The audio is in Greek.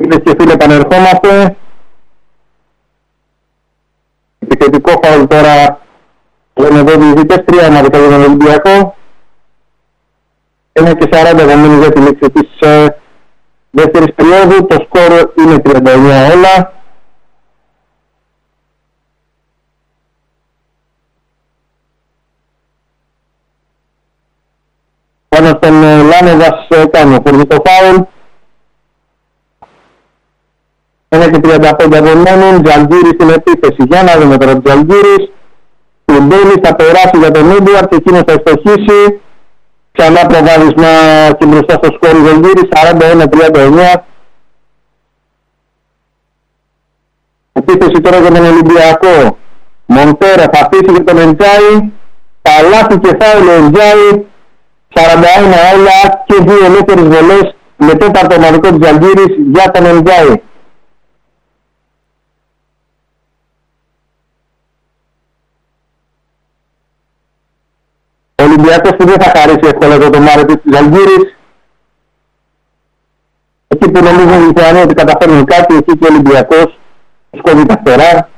Φίλες και φίλοι, επανερχόμαστε. Επιθετικό φάουλ τώρα. Λένε εδώ διαιτητές, 3 ομαδικά για τον Ολυμπιακό. 1:40 επομένως για τη λήξη της δεύτερης περίοδου. Το σκορ είναι 39 όλα. Πάνω στον Λάνεβας κάνει ο Φουρδί το φάουλ. 1:35 επομένων. Τζαλγκύρης στην επίθεση. Για να δούμε τώρα τον Τζαλγκύρης. Ο Ντέλης θα περάσει για τον Έντουαρτ και εκείνος θα ευστοχίσει. Ξανά προβάδισμα και μπροστά στο σκόρ Τζαλγκύρης. 41-39. Επίθεση τώρα για τον Ολυμπιακό. Μοντέρα θα αφήσει για τον Εντζάι. Παλάθη και φάουλ ο Εντζάι. 41 όλα και 2 ελεύθερες βολές με τέταρτο ομαδικό της Τζαλγκύρης για τον Εντζάι. Ο Ολυμπιακός που δεν θα χαρίσει εύκολα το μάτι της Ζαλγκύρης. Εκεί που νομίζουν οι Λιθουανοί ότι καταφέρνουν κάτι, εκεί και ο Ολυμπιακός σκόβει τα φτερά.